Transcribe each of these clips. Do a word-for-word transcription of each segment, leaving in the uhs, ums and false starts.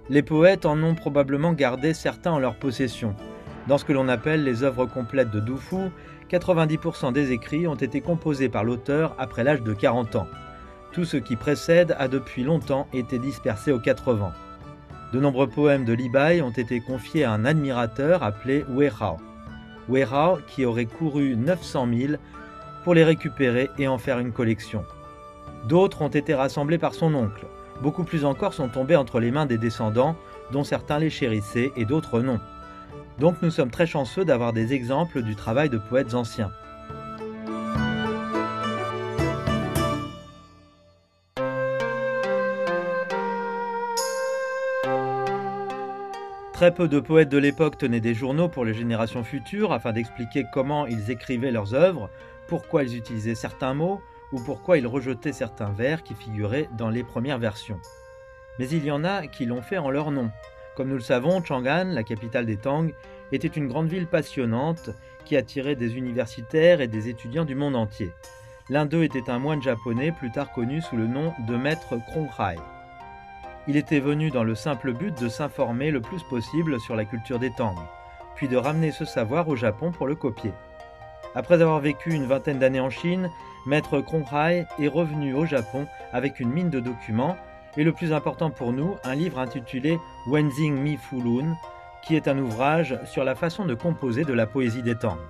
Les poètes en ont probablement gardé certains en leur possession. Dans ce que l'on appelle les œuvres complètes de Du Fu, quatre-vingt-dix pour cent des écrits ont été composés par l'auteur après l'âge de quarante ans. Tout ce qui précède a depuis longtemps été dispersé aux quatre vents. De nombreux poèmes de Li Bai ont été confiés à un admirateur appelé Wei Hao. Wei Hao qui aurait couru neuf cent milles pour les récupérer et en faire une collection. D'autres ont été rassemblés par son oncle. Beaucoup plus encore sont tombés entre les mains des descendants, dont certains les chérissaient et d'autres non. Donc nous sommes très chanceux d'avoir des exemples du travail de poètes anciens. Très peu de poètes de l'époque tenaient des journaux pour les générations futures afin d'expliquer comment ils écrivaient leurs œuvres, pourquoi ils utilisaient certains mots ou pourquoi ils rejetaient certains vers qui figuraient dans les premières versions. Mais il y en a qui l'ont fait en leur nom. Comme nous le savons, Chang'an, la capitale des Tang, était une grande ville passionnante qui attirait des universitaires et des étudiants du monde entier. L'un d'eux était un moine japonais, plus tard connu sous le nom de maître Kronghai. Il était venu dans le simple but de s'informer le plus possible sur la culture des Tang, puis de ramener ce savoir au Japon pour le copier. Après avoir vécu une vingtaine d'années en Chine, maître Kronghai est revenu au Japon avec une mine de documents et le plus important pour nous, un livre intitulé Wenzing Mi Fu Lun, qui est un ouvrage sur la façon de composer de la poésie des Tang.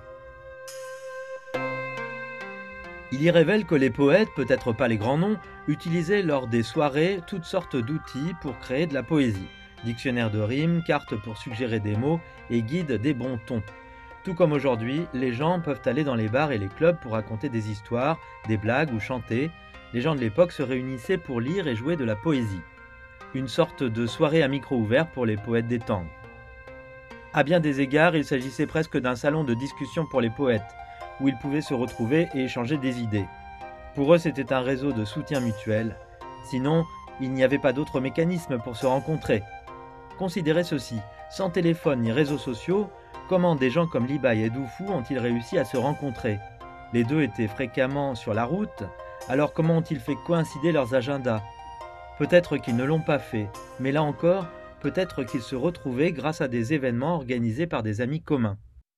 Il y révèle que les poètes, peut-être pas les grands noms, utilisaient lors des soirées toutes sortes d'outils pour créer de la poésie. Dictionnaire de rimes, cartes pour suggérer des mots et guides des bons tons. Tout comme aujourd'hui, les gens peuvent aller dans les bars et les clubs pour raconter des histoires, des blagues ou chanter. Les gens de l'époque se réunissaient pour lire et jouer de la poésie. Une sorte de soirée à micro ouvert pour les poètes des Tang. À bien des égards, il s'agissait presque d'un salon de discussion pour les poètes, où ils pouvaient se retrouver et échanger des idées. Pour eux, c'était un réseau de soutien mutuel. Sinon, il n'y avait pas d'autre mécanisme pour se rencontrer. Considérez ceci, sans téléphone ni réseaux sociaux, comment des gens comme Li Bai et Du Fu ont-ils réussi à se rencontrer? Les deux étaient fréquemment sur la route, alors comment ont-ils fait coïncider leurs agendas? Peut-être qu'ils ne l'ont pas fait, mais là encore, peut-être qu'ils se retrouvaient grâce à des événements organisés par des amis communs.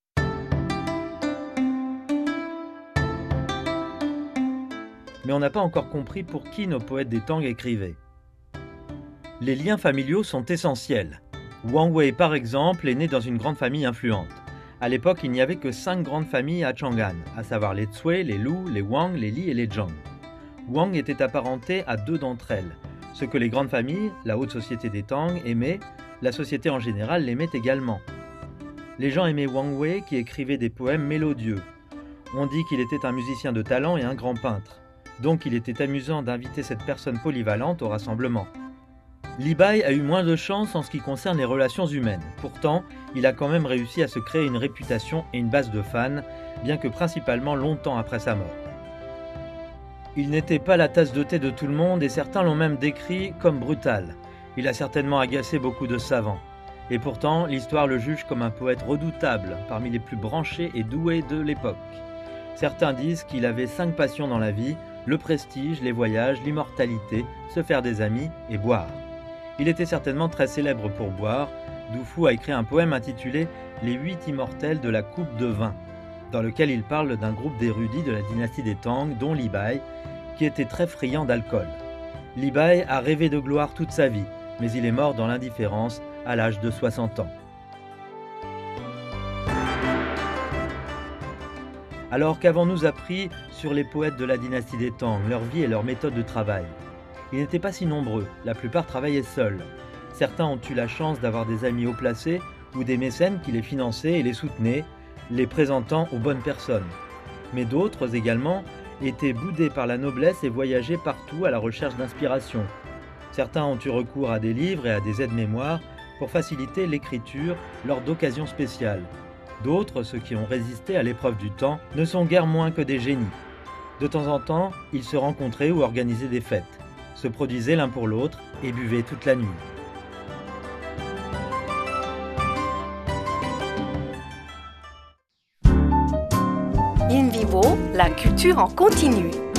Mais on n'a pas encore compris pour qui nos poètes des Tang écrivaient. Les liens familiaux sont essentiels. Wang Wei, par exemple, est né dans une grande famille influente. À l'époque, il n'y avait que cinq grandes familles à Chang'an, à savoir les Cui, les Lu, les Wang, les Li et les Zhang. Wang était apparenté à deux d'entre elles. Ce que les grandes familles, la haute société des Tang, aimaient, la société en général l'aimait également. Les gens aimaient Wang Wei qui écrivait des poèmes mélodieux. On dit qu'il était un musicien de talent et un grand peintre. Donc il était amusant d'inviter cette personne polyvalente au rassemblement. Li Bai a eu moins de chance en ce qui concerne les relations humaines. Pourtant, il a quand même réussi à se créer une réputation et une base de fans, bien que principalement longtemps après sa mort. Il n'était pas la tasse de thé de tout le monde et certains l'ont même décrit comme brutal. Il a certainement agacé beaucoup de savants. Et pourtant, l'histoire le juge comme un poète redoutable, parmi les plus branchés et doués de l'époque. Certains disent qu'il avait cinq passions dans la vie, le prestige, les voyages, l'immortalité, se faire des amis et boire. Il était certainement très célèbre pour boire. Du Fu a écrit un poème intitulé « Les huit immortels de la coupe de vin », dans lequel il parle d'un groupe d'érudits de la dynastie des Tang, dont Li Bai, qui était très friand d'alcool. Li Bai a rêvé de gloire toute sa vie, mais il est mort dans l'indifférence à l'âge de soixante ans. Alors qu'avons-nous appris sur les poètes de la dynastie des Tang, leur vie et leur méthode de travail? Ils n'étaient pas si nombreux, la plupart travaillaient seuls. Certains ont eu la chance d'avoir des amis haut placés ou des mécènes qui les finançaient et les soutenaient, les présentant aux bonnes personnes. Mais d'autres également étaient boudés par la noblesse et voyageaient partout à la recherche d'inspiration. Certains ont eu recours à des livres et à des aides-mémoires pour faciliter l'écriture lors d'occasions spéciales. D'autres, ceux qui ont résisté à l'épreuve du temps, ne sont guère moins que des génies. De temps en temps, ils se rencontraient ou organisaient des fêtes, se produisaient l'un pour l'autre et buvaient toute la nuit. In Vivo, la culture en continu.